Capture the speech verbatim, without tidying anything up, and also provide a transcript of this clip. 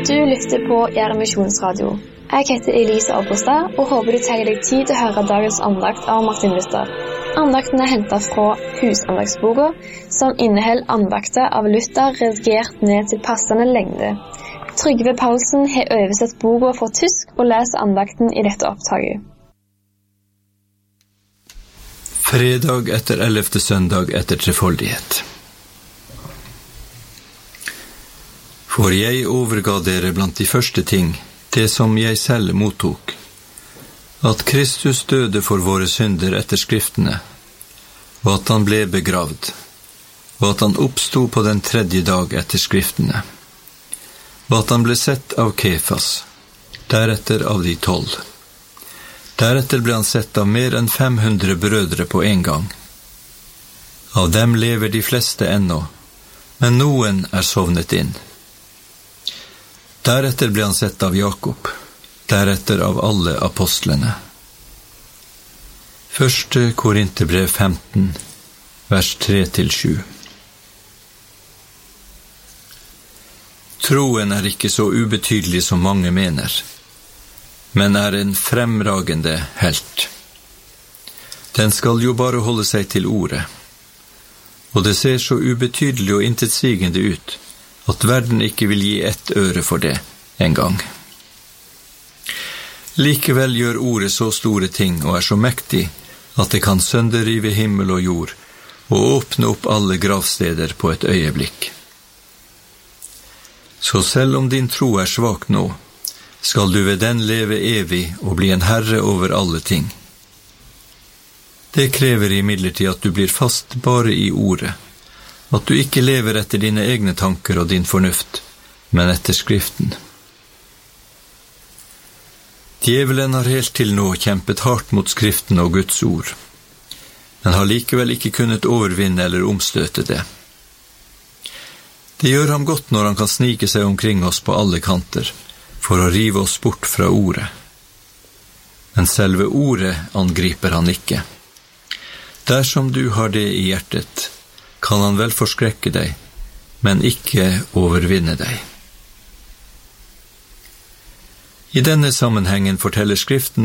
Du lytter på Gjerde Misjonsradio. Jeg heter Elise Albrostad og håper du tar deg tid til å høre dagens andakt av Martin Luther. Andakten er hentet fra Husandagsboka, som inneholder andakter av Luther redigert ned til passende lengde. Trygve Paulsen har oversett boka fra tysk og leser andakten i dette opptaket. Fredag etter ellevte søndag etter trefoldighet. For jeg overga dere blant de første ting, det som jeg selv mottok, at Kristus døde for våre synder etter skriftene, og at han ble begravd, og at han oppstod på den tredje dag etter skriftene, og at han ble sett av Kefas, deretter av de tolv. Deretter ble han sett av mer enn fem hundre brødre på en gang. Av dem lever de fleste ennå, men noen er sovnet inn. Deretter ble han sett av Jakob, deretter av alle apostlene. Første Korinterbrev femten, vers tre til sju. Troen er ikke så ubetydelig som mange mener, men er en fremragende helt. Den skal jo bare holde seg til ordet, og det ser så ubetydelig og intetsigende ut, at verden ikke vil gi ett øre for det en gang. Likevel gjør ordet så store ting og er så mektig at det kan sønderrive himmel og jord og åpne opp alle gravsteder på et øyeblikk. Så selv om din tro er svak nå, skal du ved den leve evig og bli en herre over alle ting. Det krever imidlertid at du blir fast bare i ordet, at du ikke lever etter dine egne tanker og din fornuft, men etter skriften. Djevelen har helt til nå kjempet hardt mot skriften og Guds ord, men har likevel ikke kunnet overvinne eller omstøte det. Det gjør ham godt når han kan snike seg omkring oss på alle kanter, for å rive oss bort fra ordet. Men selve ordet angriper han ikke. Dersom du har det i hjertet, kan han vel forskrekke deg, men ikke overvinne deg. I denne sammenhengen forteller skriften